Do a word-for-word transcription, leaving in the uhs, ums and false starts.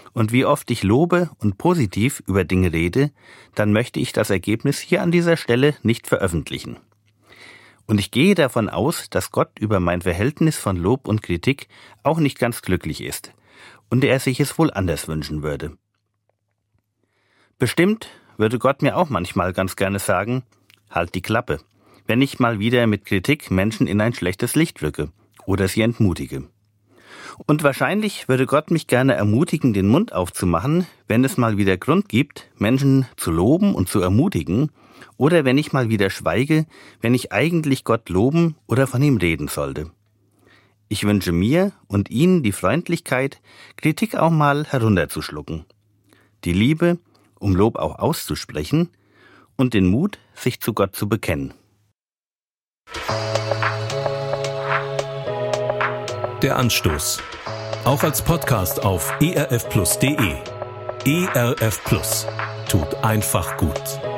Und wie oft ich lobe und positiv über Dinge rede, dann möchte ich das Ergebnis hier an dieser Stelle nicht veröffentlichen. Und ich gehe davon aus, dass Gott über mein Verhältnis von Lob und Kritik auch nicht ganz glücklich ist und er sich es wohl anders wünschen würde. Bestimmt würde Gott mir auch manchmal ganz gerne sagen, halt die Klappe, wenn ich mal wieder mit Kritik Menschen in ein schlechtes Licht rücke oder sie entmutige. Und wahrscheinlich würde Gott mich gerne ermutigen, den Mund aufzumachen, wenn es mal wieder Grund gibt, Menschen zu loben und zu ermutigen, oder wenn ich mal wieder schweige, wenn ich eigentlich Gott loben oder von ihm reden sollte. Ich wünsche mir und Ihnen die Freundlichkeit, Kritik auch mal herunterzuschlucken, die Liebe, um Lob auch auszusprechen, und den Mut, sich zu Gott zu bekennen. Der Anstoß. Auch als Podcast auf e r f plus punkt d e. E R F Plus. Tut einfach gut.